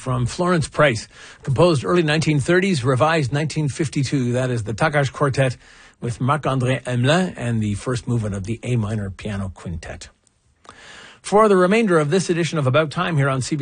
from Florence Price, composed early 1930s, revised 1952. That is the Takash Quartet with Marc-André Hamelin and the first movement of the A minor piano quintet. For the remainder of this edition of About Time here on CBC